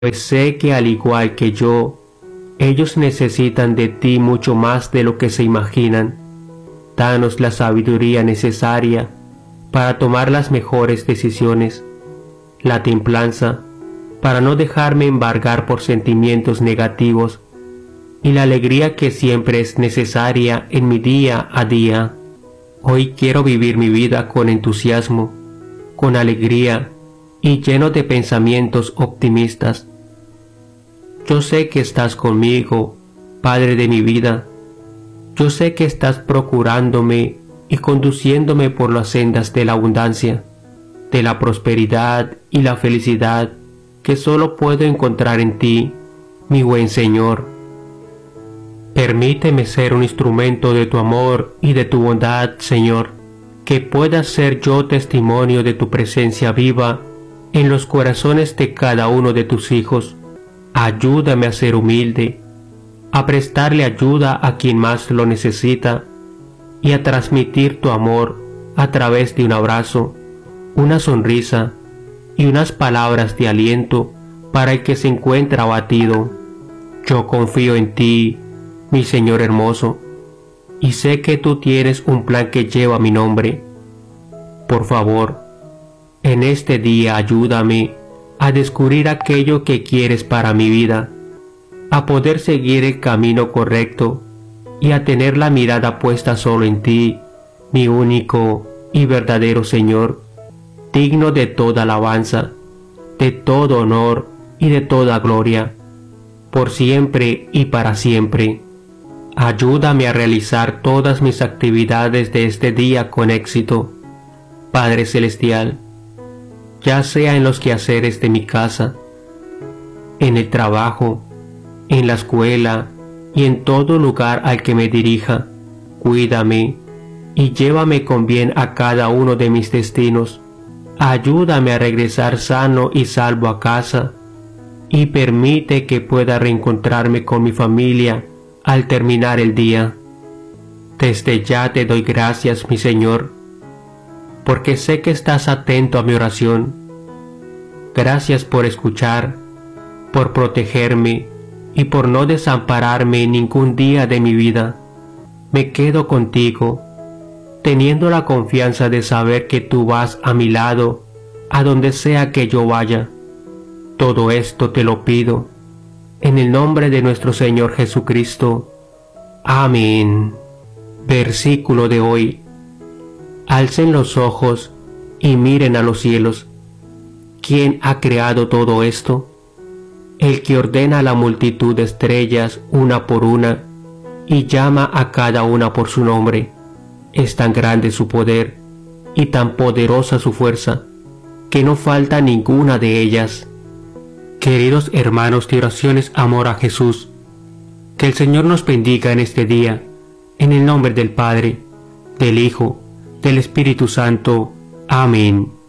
pues sé que al igual que yo, ellos necesitan de ti mucho más de lo que se imaginan. Danos la sabiduría necesaria para tomar las mejores decisiones, la templanza para no dejarme embargar por sentimientos negativos y la alegría que siempre es necesaria en mi día a día. Hoy quiero vivir mi vida con entusiasmo, con alegría y lleno de pensamientos optimistas. Yo sé que estás conmigo, Padre de mi vida. Yo sé que estás procurándome y conduciéndome por las sendas de la abundancia, de la prosperidad y la felicidad que solo puedo encontrar en ti, mi buen Señor. Permíteme ser un instrumento de tu amor y de tu bondad, Señor, que pueda ser yo testimonio de tu presencia viva en los corazones de cada uno de tus hijos. Ayúdame a ser humilde, a prestarle ayuda a quien más lo necesita y a transmitir tu amor a través de un abrazo, una sonrisa y unas palabras de aliento para el que se encuentra abatido. Yo confío en ti, mi Señor hermoso, y sé que tú tienes un plan que lleva mi nombre. Por favor, en este día ayúdame a descubrir aquello que quieres para mi vida, a poder seguir el camino correcto y a tener la mirada puesta solo en ti, mi único y verdadero Señor, digno de toda alabanza, de todo honor y de toda gloria, por siempre y para siempre. Ayúdame a realizar todas mis actividades de este día con éxito, Padre Celestial, ya sea en los quehaceres de mi casa, en el trabajo, en la escuela y en todo lugar al que me dirija. Cuídame y llévame con bien a cada uno de mis destinos. Ayúdame a regresar sano y salvo a casa y permite que pueda reencontrarme con mi familia al terminar el día. Desde ya te doy gracias, mi Señor, porque sé que estás atento a mi oración. Gracias por escuchar, por protegerme y por no desampararme ningún día de mi vida. Me quedo contigo, teniendo la confianza de saber que tú vas a mi lado, a donde sea que yo vaya. Todo esto te lo pido, en el nombre de nuestro Señor Jesucristo. Amén. Versículo de hoy. Alcen los ojos y miren a los cielos. ¿Quién ha creado todo esto? El que ordena la multitud de estrellas una por una y llama a cada una por su nombre. Es tan grande su poder y tan poderosa su fuerza, que no falta ninguna de ellas. Queridos hermanos de Oraciones Amor a Jesús, que el Señor nos bendiga en este día, en el nombre del Padre, del Hijo, del Espíritu Santo. Amén.